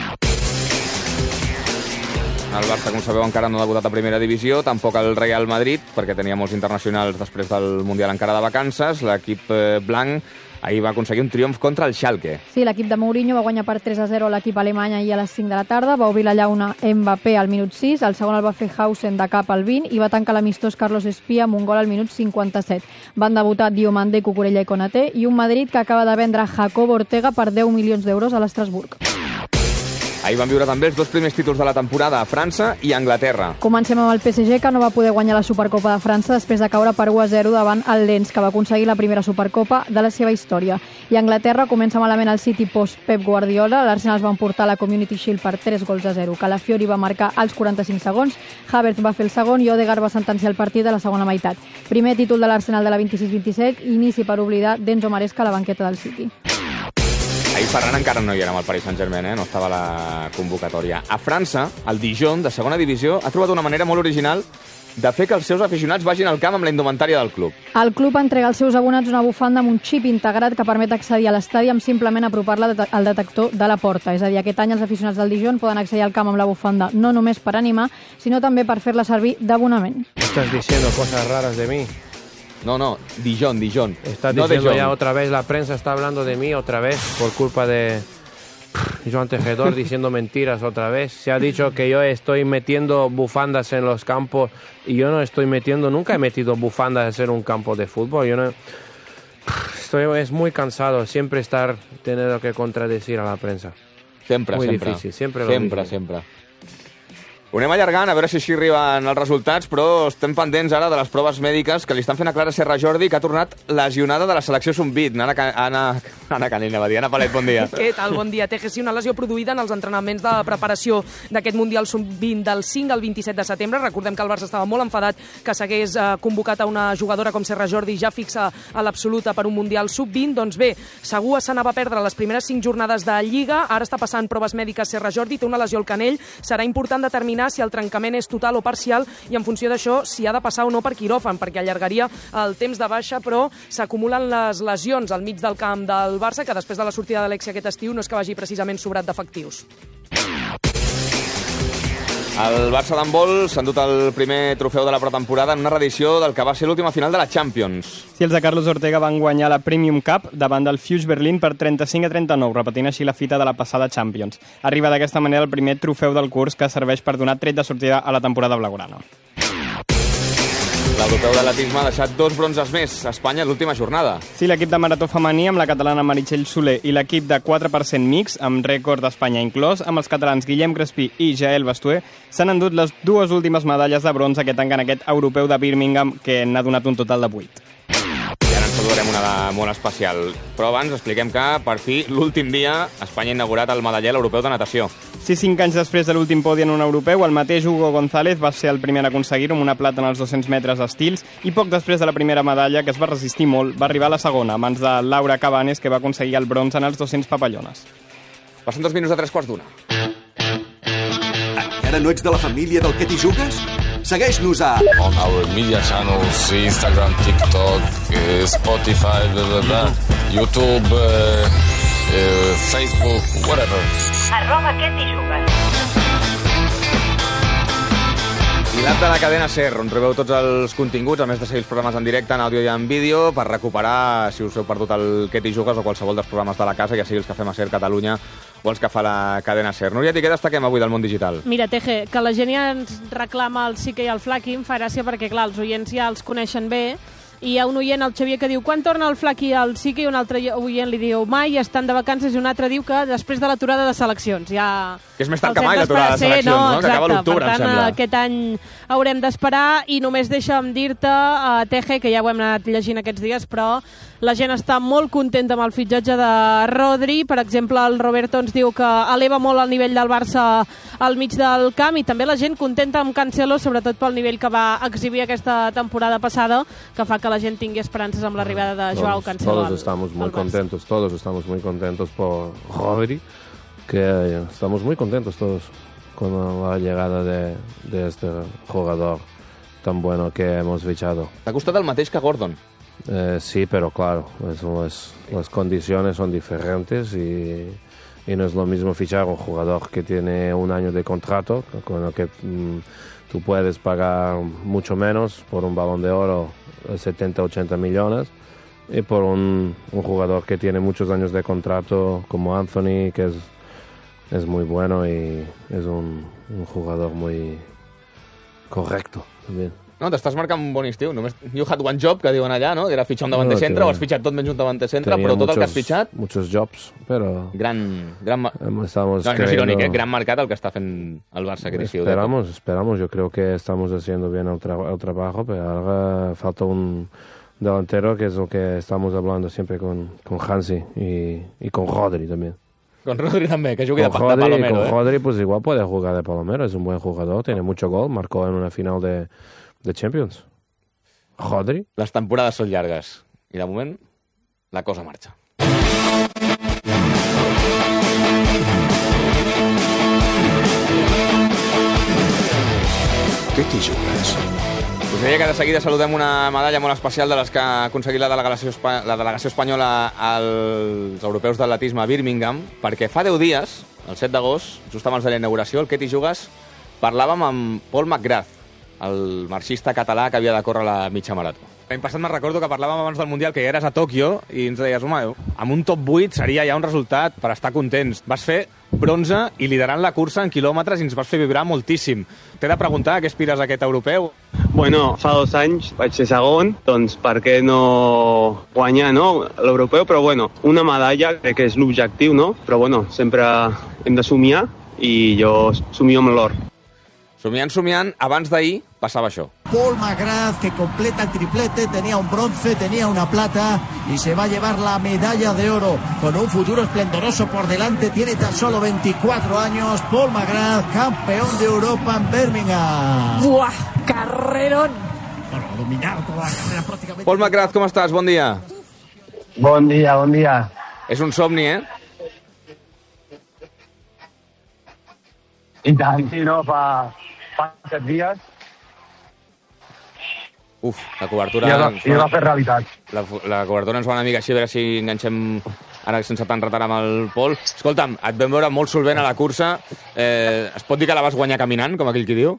El Barça, com sabeu, encara no ha debutat a primera divisió, tampoc el Real Madrid, perquè tenia molts internacionals després del Mundial encara de vacances. L'equip blanc ahir va aconseguir un triomf contra el Schalke. Sí, l'equip de Mourinho va guanyar per tres a zero l'equip alemany ahir a les cinc de la tarda, va obrir la llauna Mbappé al minut sis, el segon el va fer Hausen de cap al vint i va tancar l'amistós Carlos Espía amb un gol al minut cinquanta-set. Van debutar Diomandé, Cucurella i Konaté i un Madrid que acaba de vendre Jacobo Ortega per deu milions d'euros a l'Estrasburg. Ahir van viure també els dos primers títols de la temporada a França i a Anglaterra. Comencem amb el P S G, que no va poder guanyar la Supercopa de França després de caure per u a zero davant el Lens, que va aconseguir la primera Supercopa de la seva història. I a Anglaterra comença malament el City post Pep Guardiola. L'Arsenal es va emportar la Community Shield per tres gols a zero. Calafiori va marcar als quaranta-cinc segons, Havertz va fer el segon i Odegaard va sentenciar el partit a la segona meitat. Primer títol de l'Arsenal de la vint-i-sis vint-i-set, inici per oblidar d'Enzo Maresca a la banqueta del City. Ahir Ferran encara no hi era amb el Paris Saint-Germain, eh? No estava a la convocatòria. A França, el Dijon, de segona divisió, ha trobat una manera molt original de fer que els seus aficionats vagin al camp amb la indumentària del club. El club entrega als seus abonats una bufanda amb un xip integrat que permet accedir a l'estadi amb simplement apropar-la al detector de la porta. És a dir, aquest any els aficionats del Dijon poden accedir al camp amb la bufanda no només per animar, sinó també per fer-la servir d'abonament. Estás diciendo cosas raras de mí. No, no, Dijon, Dijon. Estás no diciendo Dijon. Ya otra vez, la prensa está hablando de mí otra vez por culpa de Joan Tejedor diciendo mentiras otra vez. Se ha dicho que yo estoy metiendo bufandas en los campos y yo no estoy metiendo, nunca he metido bufandas en un campo de fútbol. Yo no, estoy, es muy cansado siempre estar teniendo que contradecir a la prensa. Sempre, muy sempre. difícil, siempre lo Sempre, mismo. sempre. Ho anem allargant, a veure si així arriben els resultats, però estem pendents ara de les proves mèdiques que li estan fent a Clara Serra Jordi, que ha tornat lesionada de la selecció sub vint. Anna, Anna, Anna Canella va dir. Anna Palet, bon dia. Què tal? Bon dia. T G C, una lesió produïda en els entrenaments de preparació d'aquest Mundial sub vint del cinc al vint-i-set de setembre. Recordem que el Barça estava molt enfadat que s'hagués eh, convocat a una jugadora com Serra Jordi, ja fixa a l'absoluta per un Mundial sub vint. Doncs bé, segur s'anava a perdre les primeres cinc jornades de Lliga. Ara està passant proves mèdiques Serra Jordi, té una lesió al canell. Serà important determinar si el trencament és total o parcial i en funció d'això si ha de passar o no per quiròfan, perquè allargaria el temps de baixa, però s'acumulen les lesions al mig del camp del Barça, que després de la sortida d'Alexia aquest estiu no és que vagi precisament sobrat d'efectius. El Barça d'handbol s'ha endut el primer trofeu de la pretemporada en una reedició del que va ser l'última final de la Champions. Sí, els de Carlos Ortega van guanyar la Premium Cup davant del Fuse Berlin per trenta-cinc a trenta-nou, repetint així la fita de la passada Champions. Arriba d'aquesta manera el primer trofeu del curs que serveix per donar tret de sortida a la temporada blaugrana. L'europeu d'atletisme ha deixat dos bronzes més a Espanya en l'última jornada. Sí, l'equip de marató femení amb la catalana Meritxell Soler i l'equip de quatre per cent mix, amb rècord d'Espanya inclòs, amb els catalans Guillem Crespí i Jael Bastué, s'han endut les dues últimes medalles de bronze que tanquen aquest europeu de Birmingham, que n'ha donat un total de vuit. I ara ens saludarem una de molt especial. Però abans expliquem que, per fi, l'últim dia, Espanya ha inaugurat el medaller europeu de natació. Sí, cinc anys després de l'últim podi en un europeu, el mateix Hugo González va ser el primer a aconseguir-ho amb una plata en els dos-cents metres estils i poc després de la primera medalla, que es va resistir molt, va arribar a la segona, a mans de Laura Cabanes, que va aconseguir el bronze en els dos-cents papallones. Passen dos minuts a tres quarts d'una. Encara no ets de la família del Que t'hi jugues? Segueix-nos a... On our media channels, Instagram, TikTok, uh, Spotify, blah, blah, blah, YouTube... Uh... Uh, Facebook, whatever. Arroba Que t'hi jugues. I l'app de la cadena SER, on trobeu tots els continguts, a més de seguir els programes en directe, en àudio i en vídeo, per recuperar, si us heu perdut el Que t'hi jugues o qualsevol dels programes de la casa, ja sigui els que fem a SER Catalunya o els que fa la cadena SER. Núria, què destaquem avui del món digital? Mira, Teje, que la gent ja ens reclama el sí que i el flac, em fa gràcia perquè, clar, els oients ja els coneixen bé hi ha un oient, el Xavier, que diu quan torna el Flac i el Sique, i un altre oient li diu mai, estan de vacances, i un altre diu que després de l'aturada de seleccions. Ja... Que és més tard que mai l'aturada de seleccions, no? no? Que acaba l'octubre, em sembla. Aquest any haurem d'esperar, i només deixa'm dir-te, uh, Teje, que ja ho hem anat llegint aquests dies, però la gent està molt contenta amb el fitxatge de Rodri. Per exemple, el Roberto ens diu que eleva molt el nivell del Barça al mig del camp, i també la gent contenta amb Cancelo, sobretot pel nivell que va exhibir aquesta temporada passada, que fa que la gent tingui esperances amb l'arribada de Joao todos, Cancelo. Todos estamos muy contentos, todos estamos muy contentos por Rodri, que estamos muy contentos todos con la llegada de, de este jugador tan bueno que hemos fichado. T'ha costat el mateix que Gordon? Eh, sí, pero claro, es, es, las condiciones son diferentes y, y no es lo mismo fichar un jugador que tiene un año de contrato, con el que mm, tú puedes pagar mucho menos por un Balón de Oro, setenta, ochenta millones, y por un, un jugador que tiene muchos años de contrato como Anthony, que es, es muy bueno y es un, un jugador muy correcto también. No, t'estàs marcant un bon estiu. Només you had one job, que diuen allà, no? Que era fitxar un davant de centre, no, o has fitxat tot menys un davant de centre, però tot muchos, el que has fitxat... Muchos jobs, però... Gran... gran Estamos no, no és irònic, eh? Gran mercat el que està fent el Barça aquest estiu. Esperamos, esperamos. Yo creo que estamos haciendo bien el, tra el trabajo, pero ahora falta un delantero, que es lo que estamos hablando siempre con, con Hansi y, y con Rodri también. Con Rodri también, que jugui de, Rodri, de Palomero. Con eh? Rodri, pues igual puede jugar de Palomero, es un buen jugador, tiene mucho gol, marcó en una final de, de Champions. Rodri. Les temporades són llargues i de moment la cosa marxa. Què t'hi jugues? Us deia que de seguida saludem una medalla molt especial de les que ha aconseguit la delegació, la delegació espanyola als europeus d'atletisme a Birmingham, perquè fa deu dies, el set d'agost, just abans de la inauguració, el Què t'hi jugues, parlàvem amb Paul McGrath, el marxista català que havia de córrer la mitja marató. L'any passat me'n recordo que parlàvem abans del Mundial, que ja eres a Tòquio, i ens deies, home, amb un top vuit seria ja un resultat per estar contents. Vas fer bronze i liderant la cursa en quilòmetres i ens vas fer vibrar moltíssim. T'he de preguntar, què aspires a aquest europeu? Bueno, fa dos anys vaig ser segon, doncs per què no guanyar, no, l'europeu? Però bueno, una medalla crec que és l'objectiu, no? Però bueno, sempre hem de somiar i jo somio amb l'or. Somiant, somiant, abans d'ahir passava això. Paul McGrath, que completa el triplete, tenía un bronce, tenía una plata y se va a llevar la medalla de oro con un futuro esplendoroso por delante. Tiene tan solo veinticuatro años. Paul McGrath, campeón de Europa en Birmingham. ¡Buah! ¡Carrerón! Bueno, dominar toda la carrera prácticamente. Paul McGrath, com estàs? Bon dia. Bon dia, bon dia. És un somni, eh? I tant, sí, no? Fa, fa set dies. Uf, la cobertura... I es va, i es va fer realitat. La, la cobertura ens va una mica així, a veure si enganxem ara sense tant retard amb el Pol. Escolta'm, et vam veure molt solvent a la cursa. Eh, es pot dir que la vas guanyar caminant, com aquell qui diu?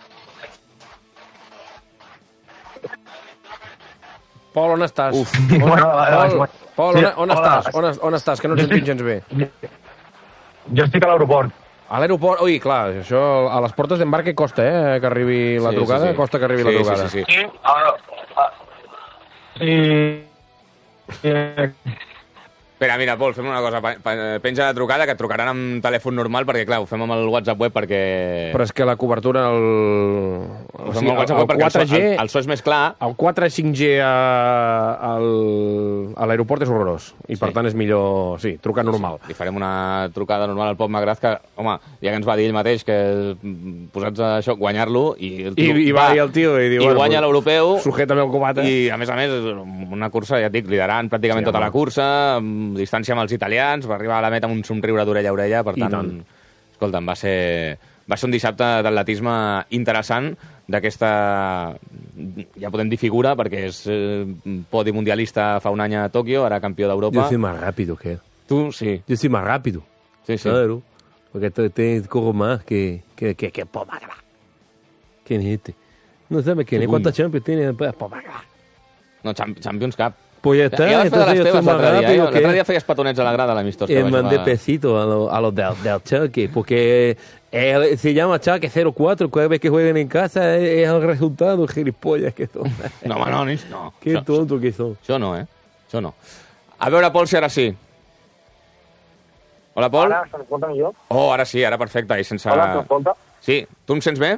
Pol, on estàs? Uf. On, Bueno, Pol, Pol, on, on, Hola. estàs? On, on estàs? Que no et sentim gens bé. Jo estic a l'aeroport. A l'aeroport, ui, clar, això a les portes d'embarque costa, eh, que arribi la Sí, trucada, sí, sí. costa que arribi Sí, la trucada. sí, sí, sí. Sí, ara... ah, sí. Eh, Espera, mira, Pol, fem una cosa. Pa- pa- Penja la trucada, que et trucaran amb telèfon normal, perquè, clar, ho fem amb el WhatsApp web, perquè... Però és que la cobertura, el... Ho fem amb el WhatsApp web, perquè el so, el, el so és més clar. El quatre cinc G a, al, a l'aeroport és horrorós, i per Sí. tant és millor, sí, trucar normal. Li farem una trucada normal al Pol McGrath, que, home, ja que ens va dir ell mateix que mm, posats a això, guanyar-lo, i, el I, tio i va dir el tio i diu... i bueno, guanya pues, l'europeu. Sujétame el cubata. I, a més a més, una cursa, ja et dic, liderant pràcticament Sí, tota home. la cursa, amb distància amb els italians, va arribar a la meta amb un somriure d'orella a orella, per I tant, tant. escolta'm, va ser, va ser un dissabte d'atletisme interessant, d'aquesta, ja podem dir figura, perquè és eh, podi mundialista fa un any a Tòquio, ara campió d'Europa. Yo soy más rápido que él. Tu, sí. Yo soy más rápido. Sí, sí. Claro. Porque te, te corro más que... que, que, que Paul McGrath. ¿Quién es este? No sabes quién es. Uy. ¿Cuántas Champions tiene Paul McGrath? No, Cham- Champions Cup. Pues ya está. Ja vas fer de entonces les yo teves soy más l'altre dia, eh? rápido que L'altre él. dia feies petonets a la grada a l'amistós. que Eh, va mandé jugar. pesito a los a lo del, del Chucky, porque Eh, se llama Chaque cero cuatro, cada vez que jueguen en casa es, es el resultado, gilipollas que son. No, home, no, nis, no. Que Això- tonto que son. Això no, eh? Això no. A veure, Pol, si ara sí. Hola, Pol. Ara s'escolta millor? Oh, ara sí, ara perfecte. I sense... Hola, s'escolta? Sí. Tu em sents bé?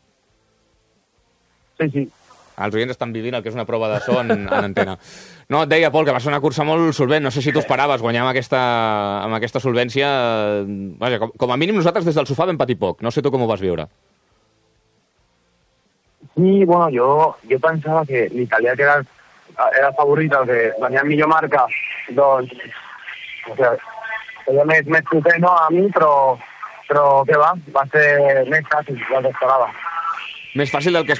Sí, sí. Els oients estan vivint el que és una prova de so en, en antena. No, et deia, Pol, que va ser una cursa molt solvent. No sé si tu esperaves guanyar amb aquesta, amb aquesta solvència. eh, Vaja, com, com a mínim nosaltres des del sofà vam patir poc. No sé tu com ho vas viure. Sí, bueno, yo, yo pensaba que l'Italià, que era, era el favorit, el que tenia millor marca, doncs, o sea, feia més, més proper, no, a mi, però, però què va, va ser més fàcil del que esperava. Més fàcil del que